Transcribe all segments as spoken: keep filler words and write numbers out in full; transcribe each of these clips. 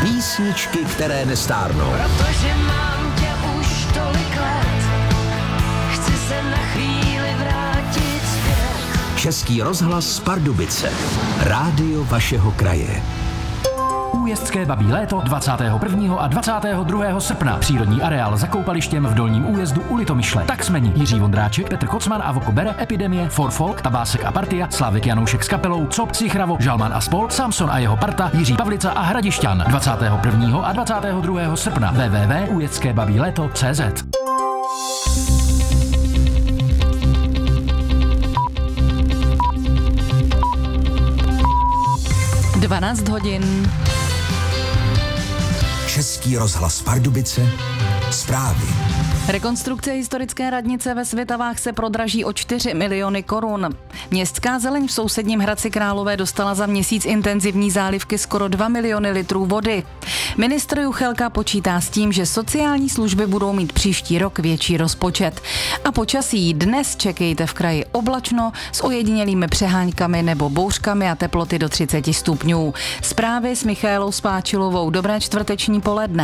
Písničky, které nestárnou. Protože mám tě už tolik let, chci se na chvíli vrátit zpět. Český rozhlas Pardubice. Rádio vašeho kraje. Újezdské babí léto dvacátého prvního a dvacátého druhého srpna. Přírodní areál za koupalištěm v Dolním Újezdu u Litomyšle. Tak smení Jiří Vondráček, Petr Kocman a Voko Bere, Epidemie, For Folk, Tabásek a Partia, Slávek Janoušek s kapelou, Cop, Cichravo, Žalman a spol, Samson a jeho parta, Jiří Pavlica a Hradišťan. dvacátého prvního a dvacátého druhého srpna. w w w tečka újezdské babí léto tečka cé zet. dvanáct hodin. Český rozhlas Pardubice. Zprávy. Rekonstrukce historické radnice ve Svitavách se prodraží o čtyři miliony korun. Městská zeleň v sousedním Hradci Králové dostala za měsíc intenzivní zálivky skoro dva miliony litrů vody. Ministr Juchelka počítá s tím, že sociální služby budou mít příští rok větší rozpočet. A počasí dnes čekejte v kraji oblačno s ojedinělými přeháňkami nebo bouřkami a teploty do třicet stupňů. Zprávy s Michaelou Spáčilovou. Dobré čtvrteční poledne.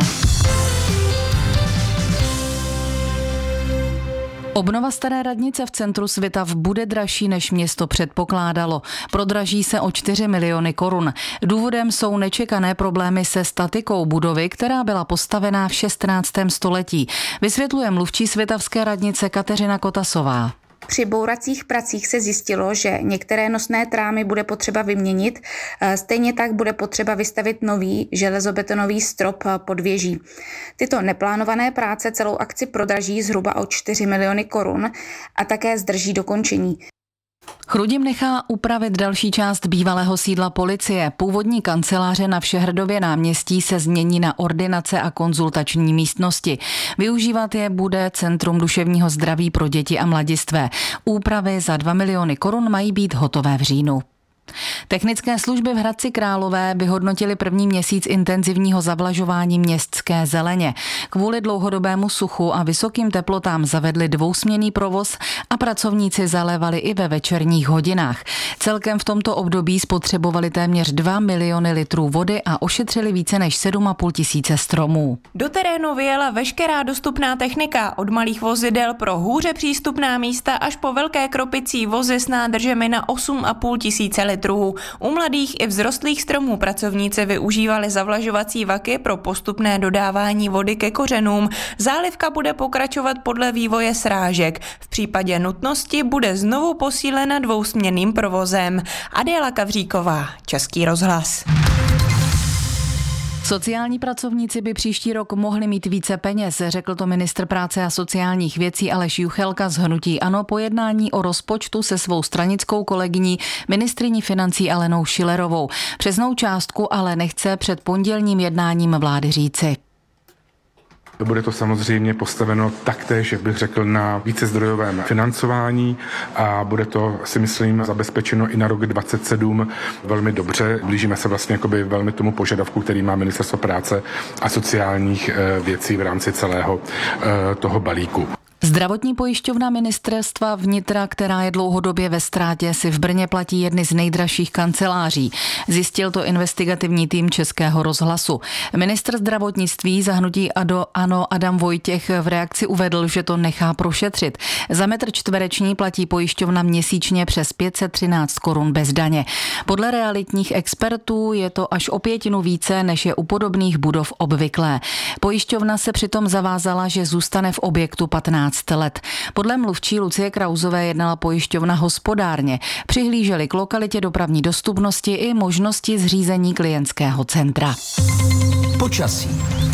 Obnova staré radnice v centru Svitav bude dražší, než město předpokládalo. Prodraží se o čtyři miliony korun. Důvodem jsou nečekané problémy se statikou budovy, která byla postavená v šestnáctém století. Vysvětluje mluvčí svitavské radnice Kateřina Kotasová. Při bouracích pracích se zjistilo, že některé nosné trámy bude potřeba vyměnit, stejně tak bude potřeba vystavit nový železobetonový strop pod věží. Tyto neplánované práce celou akci prodraží zhruba o čtyři miliony korun a také zdrží dokončení. Chrudim nechá upravit další část bývalého sídla policie. Původní kanceláře na Všehradově náměstí se změní na ordinace a konzultační místnosti. Využívat je bude Centrum duševního zdraví pro děti a mladistvé. Úpravy za dva miliony korun mají být hotové v říjnu. Technické služby v Hradci Králové vyhodnotily první měsíc intenzivního zavlažování městské zeleně. Kvůli dlouhodobému suchu a vysokým teplotám zavedli dvousměnný provoz a pracovníci zalévali i ve večerních hodinách. Celkem v tomto období spotřebovali téměř dva miliony litrů vody a ošetřili více než sedm a půl tisíce stromů. Do terénu vyjela veškerá dostupná technika, od malých vozidel pro hůře přístupná místa až po velké kropicí vozy s nádržemi na osm a půl tisíce litrů. U mladých i vzrostlých stromů pracovníci využívali zavlažovací vaky pro postupné dodávání vody ke kořenům. Zálivka bude pokračovat podle vývoje srážek. V případě nutnosti bude znovu posílena dvousměnným provozem. Adéla Kavříková, Český rozhlas. Sociální pracovníci by příští rok mohli mít více peněz, řekl to ministr práce a sociálních věcí Aleš Juchelka z hnutí ANO po jednání o rozpočtu se svou stranickou kolegyní ministryní financí Alenou Schillerovou. Přesnou částku ale nechce před pondělním jednáním vlády říci. Bude to samozřejmě postaveno taktéž, jak bych řekl, na vícezdrojovém financování a bude to, si myslím, zabezpečeno i na rok dvacet sedm velmi dobře. Blížíme se vlastně jakoby velmi tomu požadavku, který má Ministerstvo práce a sociálních věcí v rámci celého toho balíku. Zdravotní pojišťovna ministerstva vnitra, která je dlouhodobě ve ztrátě, si v Brně platí jedny z nejdražších kanceláří. Zjistil to investigativní tým Českého rozhlasu. Ministr zdravotnictví za hnutí Ado, ANO Adam Vojtěch v reakci uvedl, že to nechá prošetřit. Za metr čtvereční platí pojišťovna měsíčně přes pět set třináct korun bez daně. Podle realitních expertů je to až o pětinu více, než je u podobných budov obvyklé. Pojišťovna se přitom zavázala, že zůstane v objektu patnáct let. Podle mluvčí Lucie Krauzové jednala pojišťovna hospodárně. Přihlíželi k lokalitě, dopravní dostupnosti i možnosti zřízení klientského centra. Počasí.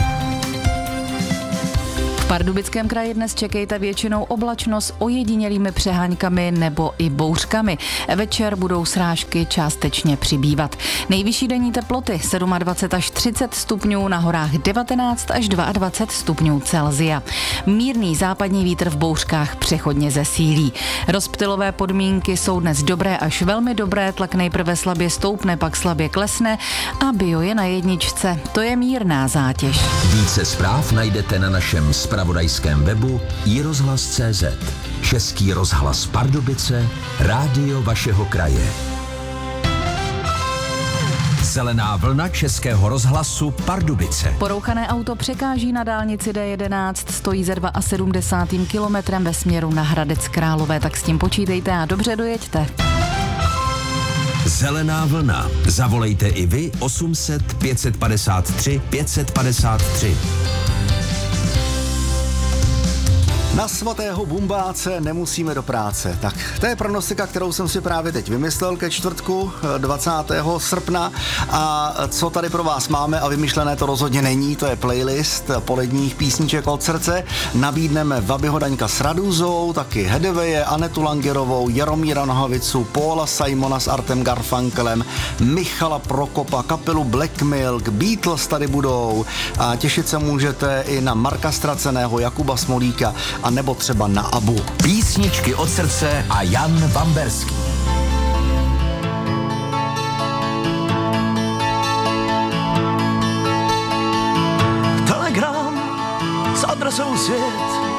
V Pardubickém kraji dnes čekejte většinou oblačno s ojedinělými přeháňkami nebo i bouřkami. Večer budou srážky částečně přibývat. Nejvyšší denní teploty dvacet sedm až třicet stupňů, na horách devatenáct až dvacet dva stupňů Celsia. Mírný západní vítr v bouřkách přechodně zesílí. Rozptylové podmínky jsou dnes dobré až velmi dobré, tlak nejprve slabě stoupne, pak slabě klesne a bio je na jedničce. To je mírná zátěž. Více zpráv najdete na našem zpravodajském webu i rozhlas tečka cé zet. Český rozhlas Pardubice, rádio vašeho kraje. Zelená vlna Českého rozhlasu Pardubice. Porouchané auto překáží na dálnici D jedenáct, stojí ze sedmdesátým druhým kilometrem ve směru na Hradec Králové, tak s tím počítejte a dobře dojeďte. Zelená vlna. Zavolejte i vy osm set pět padesát tři pět padesát tři. Na svatého bumbáce nemusíme do práce. Tak to je pronostika, kterou jsem si právě teď vymyslel ke čtvrtku dvacátého srpna. A co tady pro vás máme a vymyšlené to rozhodně není, to je playlist poledních písniček od srdce. Nabídneme Vabyho Daňka s Raduzou, taky Hedeveje, Anetu Langerovou, Jaromíra Nohavicu, Paula Simona s Artem Garfunkelem, Michala Prokopa, kapelu Black Milk, Beatles tady budou a těšit se můžete i na Marka Straceného, Jakuba Smolíka a nebo třeba na Abu. Písničky od srdce a Jan Vamberský. Telegram s adresou svět